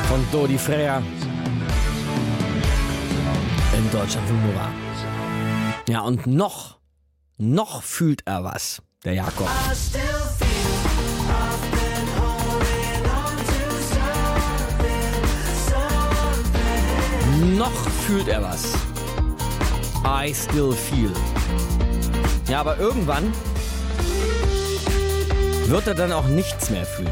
Von Dodi Freya in Deutschland von Nova. Ja, und noch fühlt er was, der Jakob. Noch fühlt er was. I still feel. Ja, aber irgendwann wird er dann auch nichts mehr fühlen.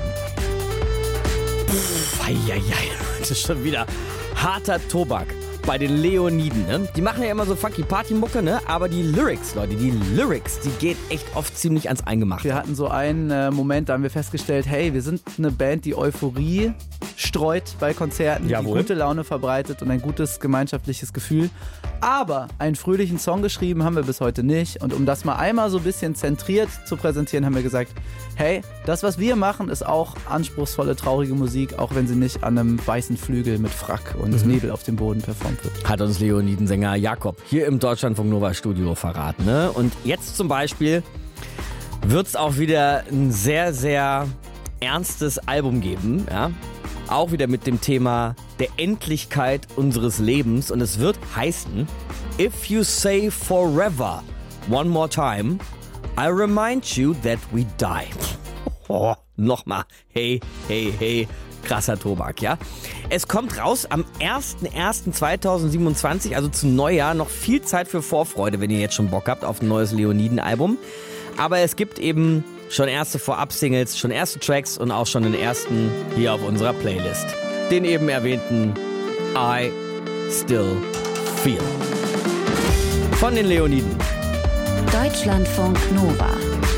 Das ist schon wieder harter Tobak bei den Leoniden, ne? Die machen ja immer so funky Party-Mucke, ne? Aber die Lyrics, Leute, die geht echt oft ziemlich ans Eingemachte. Wir hatten so einen Moment, da haben wir festgestellt, hey, wir sind eine Band, die Euphorie streut bei Konzerten, die gute Laune verbreitet und ein gutes gemeinschaftliches Gefühl. Aber einen fröhlichen Song geschrieben haben wir bis heute nicht. Und um das mal einmal so ein bisschen zentriert zu präsentieren, haben wir gesagt, hey, das, was wir machen, ist auch anspruchsvolle, traurige Musik, auch wenn sie nicht an einem weißen Flügel mit Frack und Nebel auf dem Boden performt wird. Hat uns Leonidensänger Jakob hier im Deutschlandfunk Nova Studio verraten, ne? Und jetzt zum Beispiel wird es auch wieder ein sehr, sehr ernstes Album geben, ja? Auch wieder mit dem Thema der Endlichkeit unseres Lebens. Und es wird heißen, If you say forever, one more time, I remind you that we die. Oh, nochmal. Hey, krasser Tobak, ja. Es kommt raus am 01.01.2027, also zum Neujahr. Noch viel Zeit für Vorfreude, wenn ihr jetzt schon Bock habt auf ein neues Leoniden-Album. Aber es gibt eben schon erste Vorab-Singles, schon erste Tracks und auch schon den ersten hier auf unserer Playlist. Den eben erwähnten I Still Feel. Von den Leoniden. Deutschlandfunk Nova.